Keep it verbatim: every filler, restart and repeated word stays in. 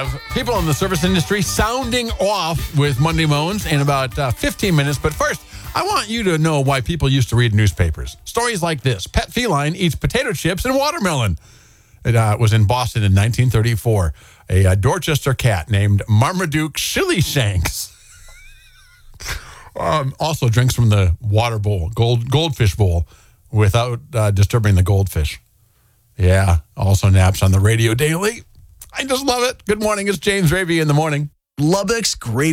have people in the service industry sounding off with Monday Moans in about uh, fifteen minutes. But first, I want you to know why people used to read newspapers. Stories like this. Pet feline eats potato chips and watermelon. It uh, was in Boston in nineteen thirty-four. A uh, Dorchester cat named Marmaduke Shillyshanks um, also drinks from the water bowl, gold goldfish bowl, without uh, disturbing the goldfish. Yeah, also naps on the radio daily. I just love it. Good morning. It's James Ravy in the morning. Lubbock's great.